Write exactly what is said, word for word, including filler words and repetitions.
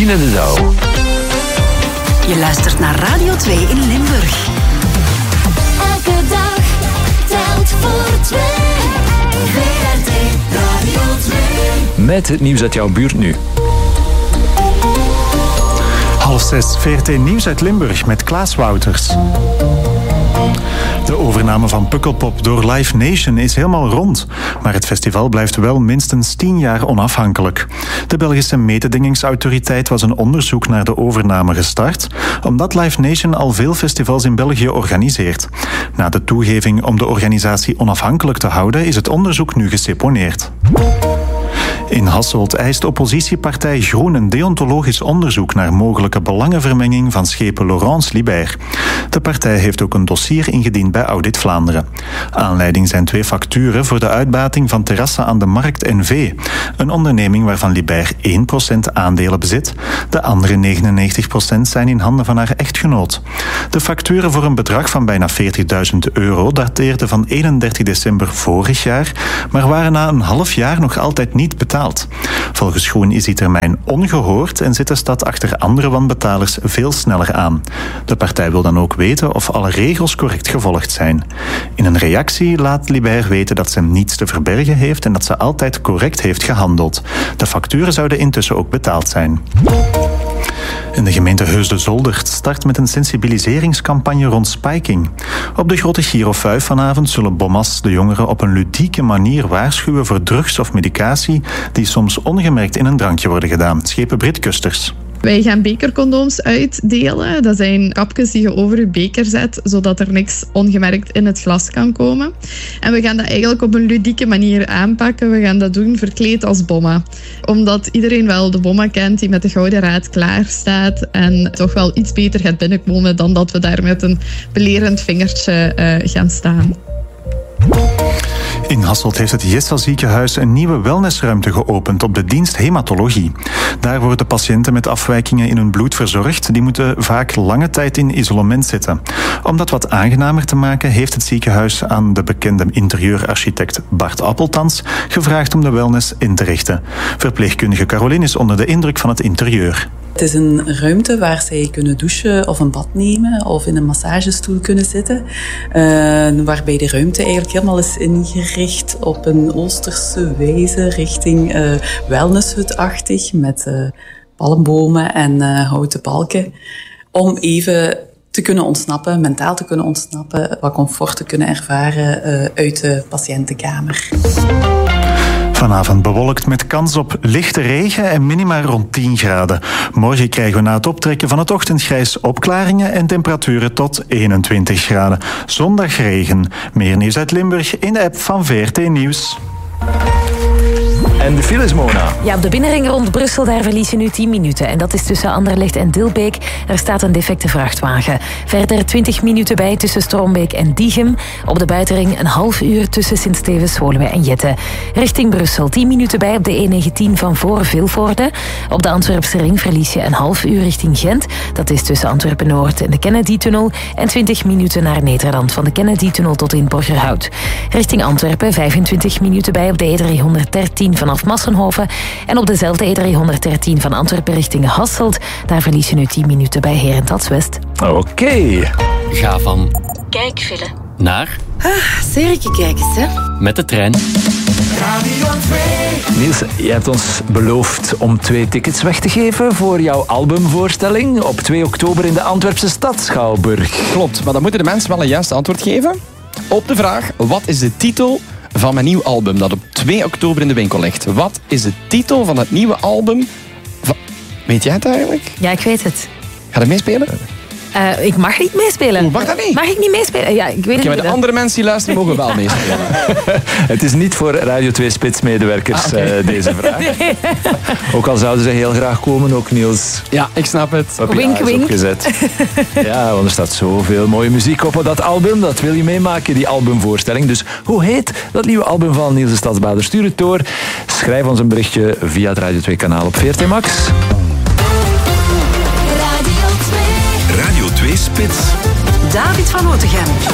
Tine de Douw. Je luistert naar Radio twee in Limburg. Elke dag telt voor twee. V R T Radio twee. Met het nieuws uit jouw buurt nu. Half zes, V R T Nieuws uit Limburg met Klaas Wouters. De overname van Pukkelpop door Live Nation is helemaal rond. Maar het festival blijft wel minstens tien jaar onafhankelijk. De Belgische mededingingsautoriteit was een onderzoek naar de overname gestart, omdat Live Nation al veel festivals in België organiseert. Na de toegeving om de organisatie onafhankelijk te houden, is het onderzoek nu geseponeerd. In Hasselt eist oppositiepartij Groen een deontologisch onderzoek naar mogelijke belangenvermenging van schepen Laurens Liebherr. De partij heeft ook een dossier ingediend bij Audit Vlaanderen. Aanleiding zijn twee facturen voor de uitbating van terrassen aan de Markt N V. Een onderneming waarvan Liebherr één procent aandelen bezit. De andere negenennegentig procent zijn in handen van haar echtgenoot. De facturen voor een bedrag van bijna veertigduizend euro dateerden van eenendertig december vorig jaar, maar waren na een half jaar nog altijd niet betaald. Volgens Groen is die termijn ongehoord en zit de stad achter andere wanbetalers veel sneller aan. De partij wil dan ook weten of alle regels correct gevolgd zijn. In een reactie laat Liebherr weten dat ze niets te verbergen heeft en dat ze altijd correct heeft gehandeld. De facturen zouden intussen ook betaald zijn. En de gemeente Heusden-Zoldert start met een sensibiliseringscampagne rond spiking. Op de grote Giro vijf vanavond zullen bommas de jongeren op een ludieke manier waarschuwen voor drugs of medicatie die soms ongemerkt in een drankje worden gedaan. Schepen Brit Kusters. Wij gaan bekercondooms uitdelen. Dat zijn kapjes die je over je beker zet, zodat er niks ongemerkt in het glas kan komen. En we gaan dat eigenlijk op een ludieke manier aanpakken. We gaan dat doen verkleed als bomma. Omdat iedereen wel de bomma kent die met de gouden raad klaar staat en toch wel iets beter gaat binnenkomen dan dat we daar met een belerend vingertje uh, gaan staan. In Hasselt heeft het Jessa ziekenhuis een nieuwe wellnessruimte geopend op de dienst hematologie. Daar worden patiënten met afwijkingen in hun bloed verzorgd. Die moeten vaak lange tijd in isolement zitten. Om dat wat aangenamer te maken heeft het ziekenhuis aan de bekende interieurarchitect Bart Appeltans gevraagd om de wellness in te richten. Verpleegkundige Caroline is onder de indruk van het interieur. Het is een ruimte waar zij kunnen douchen of een bad nemen of in een massagestoel kunnen zitten. Uh, waarbij de ruimte eigenlijk helemaal is ingericht op een Oosterse wijze richting uh, wellnesshutachtig met uh, palmbomen en uh, houten balken. Om even te kunnen ontsnappen, mentaal te kunnen ontsnappen, wat comfort te kunnen ervaren uh, uit de patiëntenkamer. Vanavond bewolkt met kans op lichte regen en minima rond tien graden. Morgen krijgen we na het optrekken van het ochtendgrijs opklaringen en temperaturen tot eenentwintig graden. Zondag regen. Meer nieuws uit Limburg in de app van V R T Nieuws. En de files, Mona. Ja, op de binnenring rond Brussel, daar verlies je nu tien minuten. En dat is tussen Anderlecht en Dilbeek. Er staat een defecte vrachtwagen. Verder twintig minuten bij tussen Strombeek en Diegem. Op de buitenring een half uur tussen Sint-Stevens, Woluwe en Jette. Richting Brussel tien minuten bij op de E negentien van voor Vilvoorde. Op de Antwerpse ring verlies je een half uur richting Gent. Dat is tussen Antwerpen-Noord en de Kennedy-tunnel. En twintig minuten naar Nederland van de Kennedy-tunnel tot in Borgerhout. Richting Antwerpen vijfentwintig minuten bij op de E driehonderddertien vanaf Massenhoven. En op dezelfde E driehonderddertien van Antwerpen richting Hasselt. Daar verlies je nu tien minuten bij Herentals-West. Oké. Okay. Ga van Kijkfilm naar Ah, serietje kijken, hè? met de trein. Radio twee. Niels, je hebt ons beloofd om twee tickets weg te geven voor jouw albumvoorstelling op twee oktober in de Antwerpse stad Schouwburg. Klopt, maar dan moeten de mensen wel een juiste antwoord geven op de vraag: wat is de titel van mijn nieuw album dat op twee oktober in de winkel ligt? Wat is de titel van het nieuwe album? Van... Weet jij het eigenlijk? Ja, ik weet het. Ga je meespelen? Uh, ik mag niet meespelen. Hoe mag dat niet? Mag ik niet meespelen? Ja, ik weet het okay, niet. De andere mensen die luisteren mogen wel meespelen. Het is niet voor Radio twee Spitsmedewerkers ah, okay. uh, deze vraag. Nee. Ook al zouden ze heel graag komen, ook Niels. Ja, ik snap het. Op wink, wink. Opgezet. Ja, want er staat zoveel mooie muziek op dat album. Dat wil je meemaken, die albumvoorstelling. Dus hoe heet dat nieuwe album van Niels de Stadsbader? Stuur het door. Schrijf ons een berichtje via het Radio twee kanaal op V R T Max. Radio twee. Radio twee Spits. David van Otegem.